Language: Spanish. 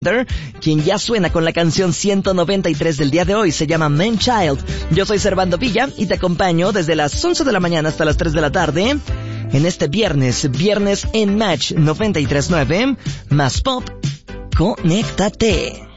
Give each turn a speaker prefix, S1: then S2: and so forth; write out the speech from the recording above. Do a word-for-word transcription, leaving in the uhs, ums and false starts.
S1: quien ya suena con la canción ciento noventa y tres del día de hoy. Se llama Man Child. Yo soy Servando Villa y te acompaño desde las once de la mañana hasta las tres de la tarde en este viernes, viernes en Match noventa y tres punto nueve, más pop, conéctate.